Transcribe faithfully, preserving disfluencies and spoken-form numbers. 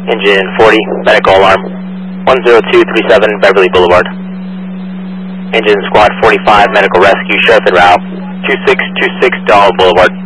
Engine forty, medical alarm, one zero two three seven Beverly Boulevard. Engine squad forty-five, medical rescue, sheriff en route, two six two six Donald Boulevard.